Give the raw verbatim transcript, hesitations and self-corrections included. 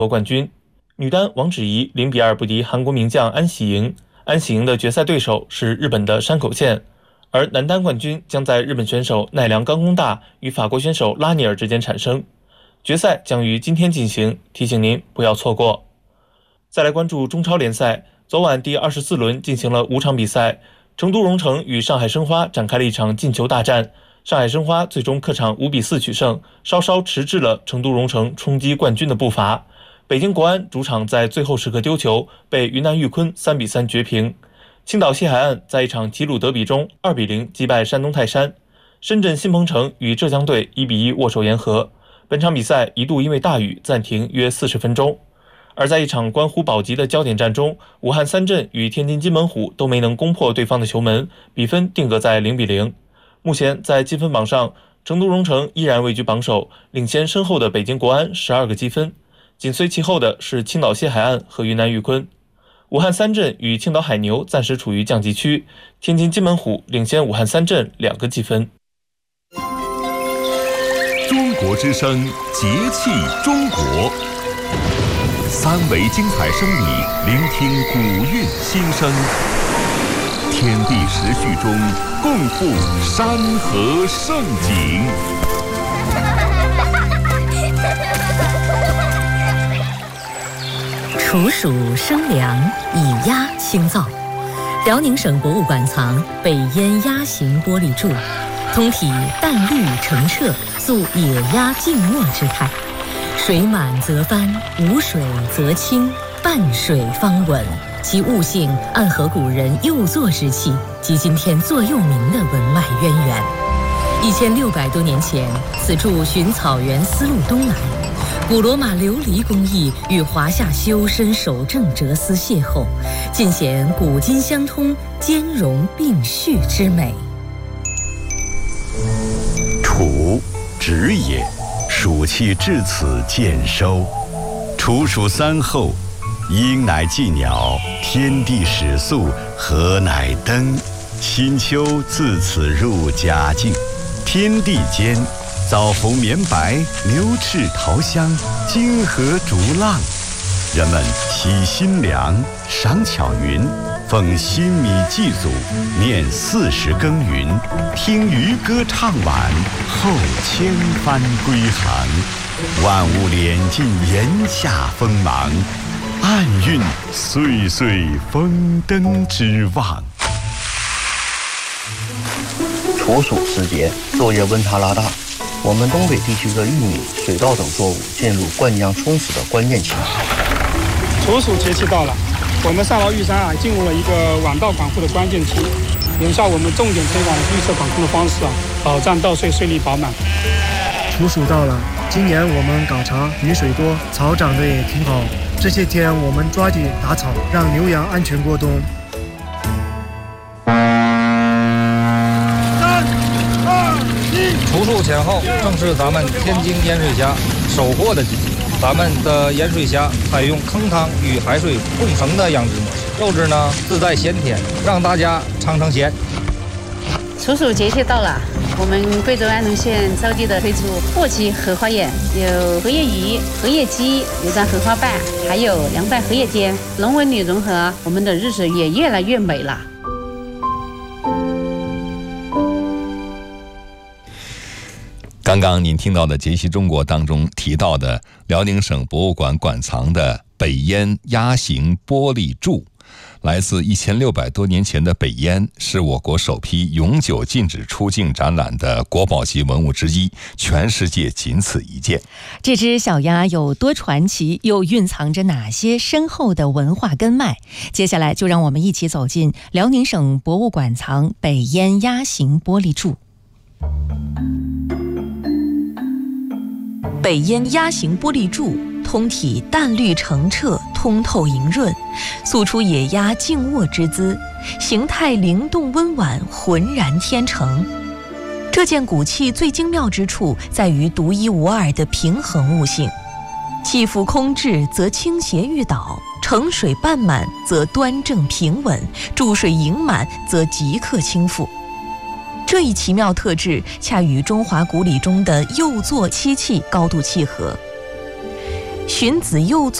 夺冠军。女单王芷怡零比二不敌韩国名将安喜莹，安喜莹的决赛对手是日本的山口茜。而男单冠军将在日本选手奈良冈功大与法国选手拉尼尔之间产生，决赛将于今天进行，提醒您不要错过。再来关注中超联赛，昨晚第二十四轮进行了五场比赛，成都蓉城与上海申花展开了一场进球大战，上海申花最终客场五比四取胜，稍稍迟滞了成都蓉城冲击冠军的步伐。北京国安主场在最后时刻丢球，被云南玉坤三比三绝平。青岛西海岸在一场吉鲁德比中二比零击败山东泰山。深圳新鹏城与浙江队一比一握手言和。本场比赛一度因为大雨暂停约四十分钟。而在一场关乎保级的焦点战中，武汉三镇与天津津门虎都没能攻破对方的球门，比分定格在零比零。目前在积分榜上，成都蓉城依然位居榜首，领先身后的北京国安十二个积分，紧随其后的是青岛西海岸和云南玉坤。武汉三镇与青岛海牛暂时处于降级区，天津津门虎领先武汉三镇两个积分。 中国之声，节气中国，三维精彩声里聆听古韵心声，天地时序中共赴山河盛景。 处暑生凉，以鸭清燥。辽宁省博物馆藏北燕鸭形玻璃柱，通体淡绿澄澈，塑野鸭静默之态。水满则翻，无水则清，半水方稳。其物性暗合古人幼作之气及今天座右铭的文脉渊源。一千六百多年前，此柱循草原丝路东来。古罗马琉璃工艺与华夏修身守正哲思邂逅，尽显古今相通、兼容并蓄之美。 处，止也，暑气至此渐收。处暑三候，鹰乃祭鸟，天地始肃，禾乃登。新秋自此入佳境，天地间。枣红绵白，牛翅桃香，金河逐浪。人们祈新粮，赏巧云，奉新米祭祖，念四时耕耘，听渔歌唱晚，后千帆归航。万物敛尽炎夏锋芒，暗蕴岁岁丰登之望。 处暑时节，昼夜温差拉大，我们东北地区的玉米、水稻等作物进入灌浆充实的关键期。 处暑节气到了，我们上饶玉山啊进入了一个晚稻管护的关键期。眼下我们重点推广绿色管控的方式啊，保障稻穗穗粒饱满。 处暑到了，今年我们搞茶，雨水多，草长得也挺好。这些天我们抓紧打草，让牛羊安全过冬。 处暑前后正是咱们天津盐水虾收获的季节。咱们的盐水虾采用坑汤与海水共生的养殖模式，肉质呢自带鲜甜，让大家尝尝鲜。 处暑节气到了，我们贵州安农县着急的推出货期荷花宴，有荷叶鱼、荷叶鸡、油炸荷花瓣，还有凉拌荷叶尖，龙文女融合，我们的日子也越来越美了。 刚刚您听到的《节气中国》当中提到的辽宁省博物馆馆藏的北燕鸭形玻璃柱，来自一千六百多年前的北燕，是我国首批永久禁止出境展览的国宝级文物之一，全世界仅此一件。 这只小鸭有多传奇，又蕴藏着哪些深厚的文化根脉？接下来就让我们一起走进辽宁省博物馆藏北燕鸭形玻璃柱。北燕鸭形玻璃柱通体淡绿澄澈，通透莹润，塑出野鸭静卧之姿，形态灵动温婉，浑然天成。这件古器最精妙之处在于独一无二的平衡物性，起伏空置则倾斜欲倒，盛水半满则端正平稳，注水盈满则即刻倾覆。这一奇妙特质恰与中华古礼中的右坐七气高度契合。 荀子右